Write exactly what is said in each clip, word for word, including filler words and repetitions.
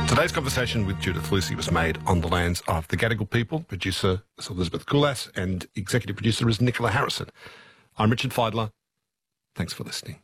Today's conversation with Judith Lucy was made on the lands of the Gadigal people. Producer is Elizabeth Goulas and executive producer is Nicola Harrison. I'm Richard Feidler. Thanks for listening.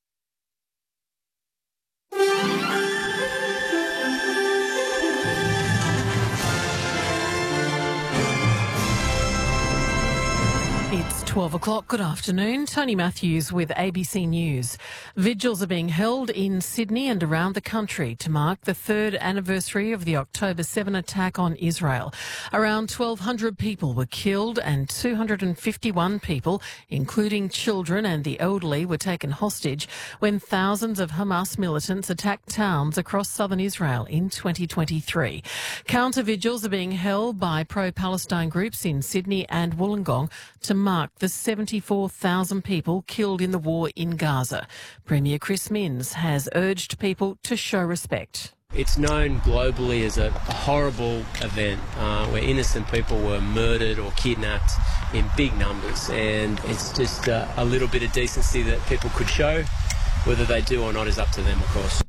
It's twelve o'clock. Good afternoon. Tony Matthews with A B C News. Vigils are being held in Sydney and around the country to mark the third anniversary of the October seventh attack on Israel. Around twelve hundred people were killed and two hundred fifty-one people, including children and the elderly, were taken hostage when thousands of Hamas militants attacked towns across southern Israel in twenty twenty-three. Counter vigils are being held by pro-Palestine groups in Sydney and Wollongong to mark the seventy-four thousand people killed in the war in Gaza. Premier Chris Minns has urged people to show respect. It's known globally as a horrible event uh, where innocent people were murdered or kidnapped in big numbers, and it's just uh, a little bit of decency that people could show. Whether they do or not is up to them, of course.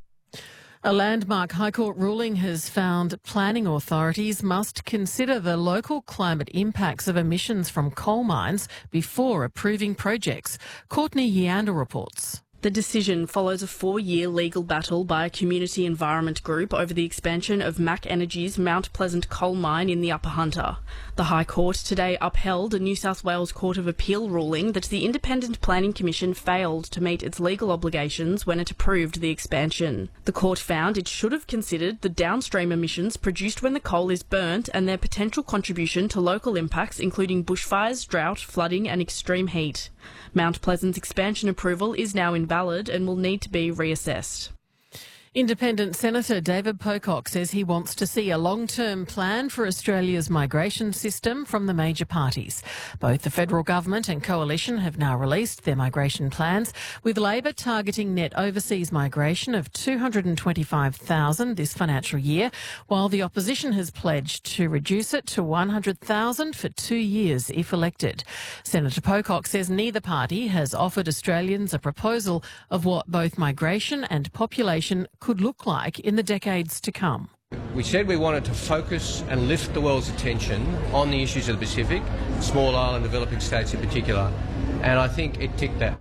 A landmark High Court ruling has found planning authorities must consider the local climate impacts of emissions from coal mines before approving projects. Courtney Yeander reports. The decision follows a four-year legal battle by a community environment group over the expansion of Mac Energy's Mount Pleasant coal mine in the Upper Hunter. The High Court today upheld a New South Wales Court of Appeal ruling that the Independent Planning Commission failed to meet its legal obligations when it approved the expansion. The court found it should have considered the downstream emissions produced when the coal is burnt and their potential contribution to local impacts including bushfires, drought, flooding and extreme heat. Mount Pleasant's expansion approval is now invalid and will need to be reassessed. Independent Senator David Pocock says he wants to see a long-term plan for Australia's migration system from the major parties. Both the federal government and coalition have now released their migration plans, with Labor targeting net overseas migration of two hundred twenty-five thousand this financial year, while the opposition has pledged to reduce it to one hundred thousand for two years if elected. Senator Pocock says neither party has offered Australians a proposal of what both migration and population could look like in the decades to come. We said we wanted to focus and lift the world's attention on the issues of the Pacific, small island developing states in particular, and I think it ticked that.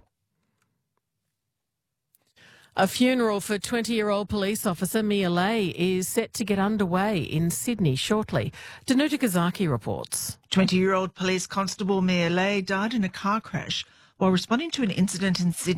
A funeral for twenty-year-old police officer Mia Lay is set to get underway in Sydney shortly. Danuta Kazaki reports. twenty-year-old police constable Mia Lay died in a car crash while responding to an incident in Sydney.